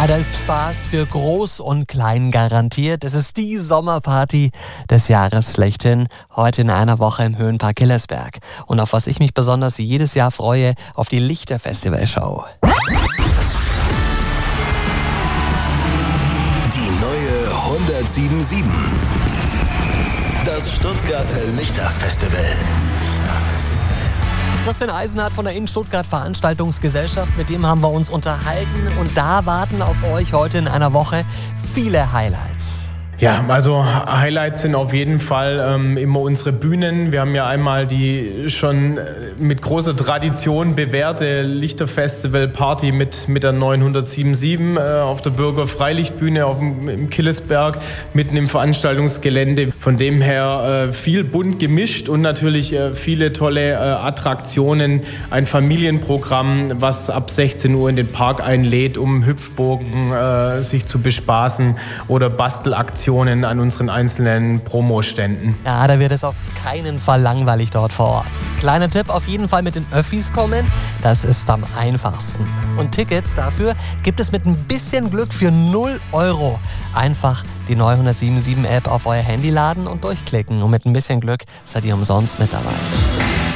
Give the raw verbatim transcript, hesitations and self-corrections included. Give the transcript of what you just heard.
Ja, da ist Spaß für Groß und Klein garantiert. Es ist die Sommerparty des Jahres schlechthin. Heute in einer Woche im Höhenpark Hillersberg. Und auf was ich mich besonders jedes Jahr freue, auf die Lichterfestivalshow. Die neue hundertsieben Komma sieben. Das Stuttgarter Lichterfestival. Christian Eisenhardt von der In Stuttgart Veranstaltungsgesellschaft, mit dem haben wir uns unterhalten und da warten auf euch heute in einer Woche viele Highlights. Ja, also Highlights sind auf jeden Fall ähm, immer unsere Bühnen. Wir haben ja einmal die schon mit großer Tradition bewährte Lichterfestival-Party mit, mit der neuen hundertsieben Komma sieben äh, auf der Bürger Freilichtbühne auf dem, im Killesberg, mitten im Veranstaltungsgelände. Von dem her äh, viel bunt gemischt und natürlich äh, viele tolle äh, Attraktionen. Ein Familienprogramm, was ab sechzehn Uhr in den Park einlädt, um Hüpfburgen äh, sich zu bespaßen oder Bastelaktionen an unseren einzelnen Promoständen. Ja, da wird es auf keinen Fall langweilig dort vor Ort. Kleiner Tipp, auf jeden Fall mit den Öffis kommen, das ist am einfachsten. Und Tickets dafür gibt es mit ein bisschen Glück für null Euro. Einfach die neue hundertsieben Komma sieben App auf euer Handy laden und durchklicken. Und mit ein bisschen Glück seid ihr umsonst mit dabei.